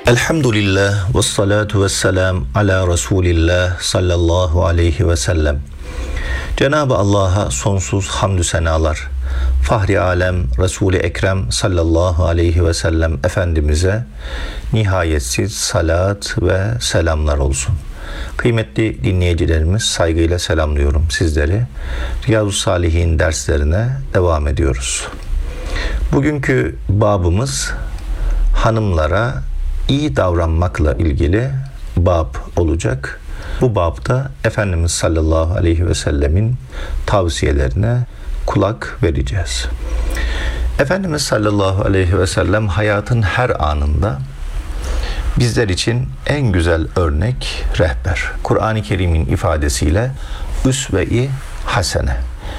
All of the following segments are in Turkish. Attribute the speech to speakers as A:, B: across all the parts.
A: Elhamdülillah ve salatu ve selam ala Resulillah sallallahu aleyhi ve sellem. Cenab-ı Allah'a sonsuz hamdü senalar. Fahri alem Resul-i Ekrem sallallahu aleyhi ve sellem Efendimiz'e nihayetsiz salat ve selamlar olsun. Kıymetli dinleyicilerimiz, saygıyla selamlıyorum sizleri. Riyazu Salihin derslerine devam ediyoruz. Bugünkü babımız hanımlara iyi davranmakla ilgili bab olacak. Bu babda Efendimiz sallallahu aleyhi ve sellemin tavsiyelerine kulak vereceğiz. Efendimiz sallallahu aleyhi ve sellem hayatın her anında bizler için en güzel örnek, rehber. Kur'an-ı Kerim'in ifadesiyle üsve-i hasene,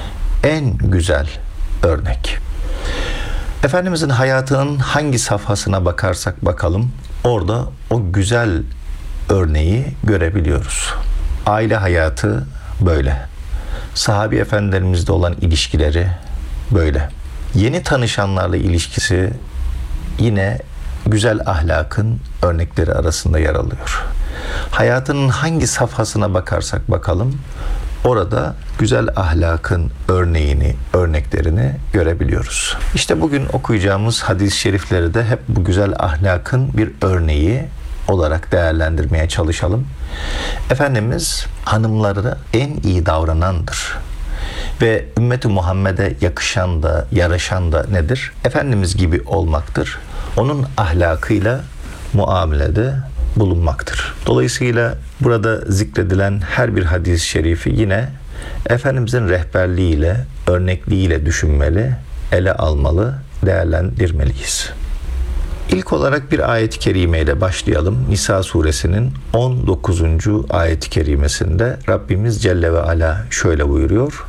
A: en güzel örnek. Efendimizin hayatının hangi safhasına bakarsak bakalım, orada o güzel örneği görebiliyoruz. Aile hayatı böyle. Sahabi efendilerimizle olan ilişkileri böyle. Yeni tanışanlarla ilişkisi yine güzel ahlakın örnekleri arasında yer alıyor. Hayatının hangi safhasına bakarsak bakalım, orada güzel ahlakın örneklerini görebiliyoruz. İşte bugün okuyacağımız hadis-i şerifleri de hep bu güzel ahlakın bir örneği olarak değerlendirmeye çalışalım. Efendimiz hanımlara en iyi davranandır. Ve ümmeti Muhammed'e yakışan da, yaraşan da nedir? Efendimiz gibi olmaktır. Onun ahlakıyla muamelede bulunmaktır. Dolayısıyla burada zikredilen her bir hadis-i şerifi yine Efendimizin rehberliğiyle, örnekliğiyle düşünmeli, ele almalı, değerlendirmeliyiz. İlk olarak bir ayet-i kerimeyle başlayalım. Nisa suresinin 19. ayet-i kerimesinde Rabbimiz Celle ve Ala şöyle buyuruyor.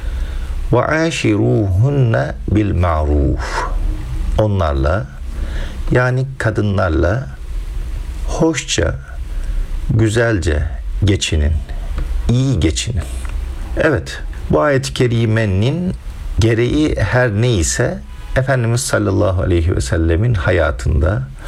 A: وَعَاشِرُوهُنَّ بِالْمَعْرُوفِ Onlarla, yani kadınlarla hoşça, güzelce geçinin, iyi geçinin. Evet, bu ayet-i kerimenin gereği her neyse Efendimiz sallallahu aleyhi ve sellemin hayatında